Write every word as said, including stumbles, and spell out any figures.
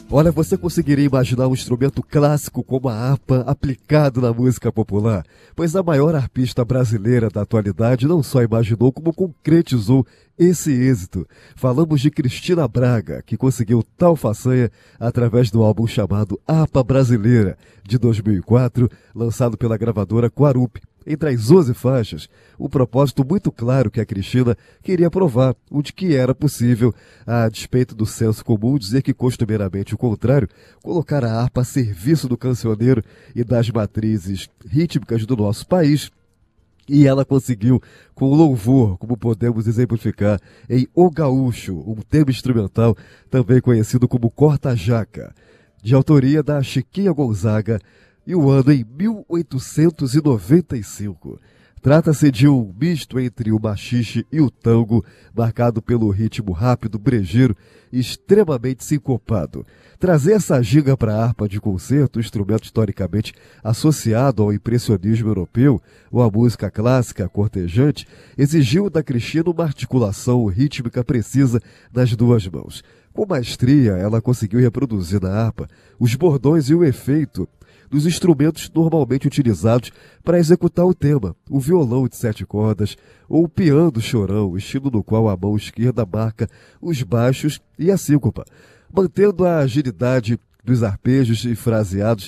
Olha, você conseguiria imaginar um instrumento clássico como a harpa aplicado na música popular? Pois a maior arpista brasileira da atualidade não só imaginou, como concretizou esse êxito. Falamos de Cristina Braga, que conseguiu tal façanha através do álbum chamado Harpa Brasileira, de dois mil e quatro, lançado pela gravadora Guarupi. Entre as onze faixas, um propósito muito claro que a Cristina queria provar, o de que era possível, a despeito do senso comum dizer que costumeiramente o contrário, colocar a harpa a serviço do cancioneiro e das matrizes rítmicas do nosso país. E ela conseguiu com louvor, como podemos exemplificar em O Gaúcho, um tema instrumental também conhecido como Corta-Jaca, de autoria da Chiquinha Gonzaga, e o ano em mil oitocentos e noventa e cinco. Trata-se de um misto entre o machixe e o tango, marcado pelo ritmo rápido, brejeiro e extremamente sincopado. Trazer essa ginga para a harpa de concerto, instrumento historicamente associado ao impressionismo europeu ou à música clássica cortejante, exigiu da Cristina uma articulação rítmica precisa das duas mãos. Com maestria, ela conseguiu reproduzir na harpa os bordões e o efeito dos instrumentos normalmente utilizados para executar o tema, o violão de sete cordas ou o piano chorão, estilo no qual a mão esquerda marca os baixos e a síncopa, mantendo a agilidade dos arpejos e fraseados